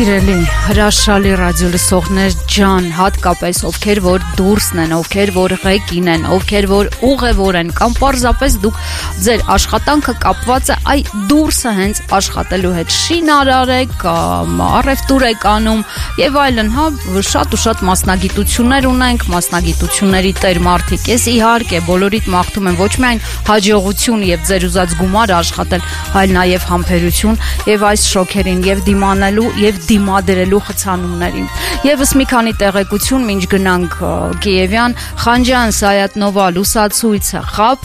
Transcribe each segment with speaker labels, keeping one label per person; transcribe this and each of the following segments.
Speaker 1: Սիրելի հրաշալի ռադիոլսողներ ջան, հատկապես ովքեր որ դուրսն են, ովքեր որ ղեկին են, ովքեր որ ուղևոր են կամ պարզապես դուք ձեր աշխատանքը կապված է այ դուրսը հենց աշխատելու հետ, շինարար եք կամ առևտուր եք անում եւ այլն, հա, շատ ու շատ մասնագիտություններ ունենք, մասնագիտությունների տեր մարդիկ, ես իհարկե բոլորիդ մաղթում եմ ոչ միայն հաջողություն եւ ձեր ուզած գումար աշխատել, այլ նաեւ համբերություն եւ այս շոքերին եւ դիմանալու եւ դիմադրելու խցանումներին։ Եվս մի քանի տեղեկություն մինչ գնանք Կիևյան, Խանջան Սայատնովա լուսացույցը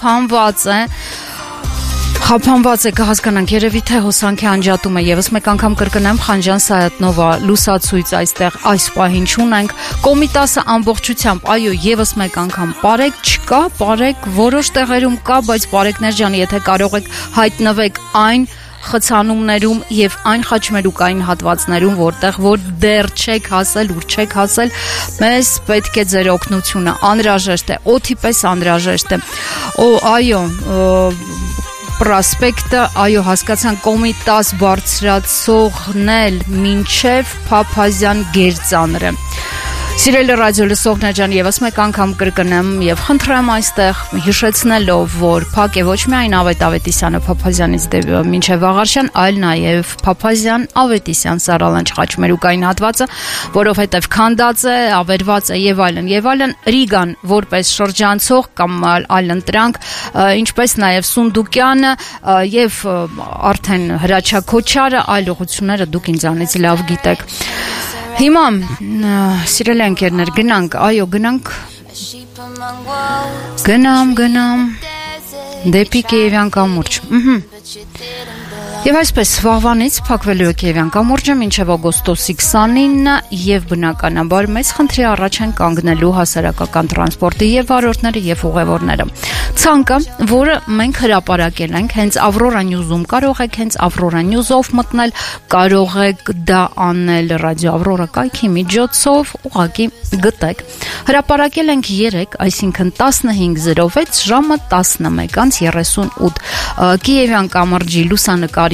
Speaker 1: խափանված է կհասկանանք երևի թե հոսանքի անջատում է եւս մեկ անգամ կրկնեմ Խանջան Սայատնովա լուսացույց այստեղ այս պահին չունենք Կոմիտասը ամբողջությամբ այո եւս մեկ անգամ բարեկ չկա բարեկ որոշ տեղերում կա բայց բարեկներ ջան եթե կարող եք հայտնվեք այն խցանումներում եւ այն խաչմերուկային հատվածներում որտեղ որ դեռ չեք հասել ուր չեք հասել մեզ պետք է ձեր օգնությունը անհրաժեշտ է օդի պես անհրաժեշտ է այո պրոսպեկտը այո հասկացան Կոմիտաս բարձրացողն էլ մինչև Փափազյան գերծանրը Սիրելի ռադիոլսողներ ջան, եւս մեկ անգամ կրկնեմ եւ խնդրեմ այստեղ հիշեցնելով, որ փակ է ոչ միայն Ավետ Ավետիսյանը Փափազյանից մինչեւ Վաղարշյան, այլ նաեւ Փափազյան Ավետիսյան Սարալանջ խաչմերուկային հատվածը, որովհետեւ քանդած է, ավերված է եւ այլն, Ռիգան որպես շրջանցող կամ այլ ընտրանք, ինչպես նաեւ Սունդուկյանը եւ արդեն Հրաչյա Քոչարը, այլ ուղղությունները դուք ինձանից լավ գիտեք։ Հիմա սիրելի ընկերներ գնանք, այո գնամ դեպի Կիևյան կամուրջ Եվ այսպես վաղվանից փակվելու է Կիևյան կամուրջը մինչև օգոստոսի 29-ը եւ բնականաբար մեծ խնդրի առաջ են կանգնելու հասարակական տրանսպորտի եւ վարորդները եւ ուղևորները։ Ցանկը, որը մենք հրապարակել ենք, հենց Ավրորա Նյուզում կարող եք հենց Ավրորա Նյուզով մտնել, կարող եք դա անել ռադիո Ավրորա կայքի միջոցով, ուղղակի գտեք։ Հրապարակել ենք 3, այսինքն 15:06 ժամը 11:38 Կիևյան կամրջի լուսանկար